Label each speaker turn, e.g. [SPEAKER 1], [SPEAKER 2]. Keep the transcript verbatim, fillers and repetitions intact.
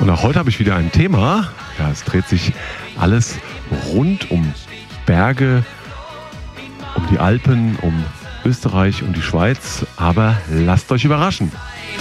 [SPEAKER 1] Und auch heute habe ich wieder ein Thema. Ja, es dreht sich alles rund um Berge, um die Alpen, um Österreich und die Schweiz. Aber lasst euch überraschen.